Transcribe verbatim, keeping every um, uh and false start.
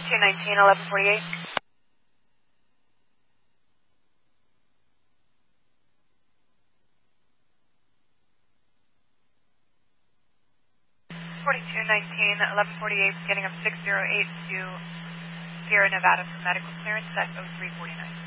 forty-two nineteen, eleven forty-eight. forty-two nineteen, eleven forty-eight, getting up six zero eight to Sierra Nevada for medical clearance at oh three forty-nine.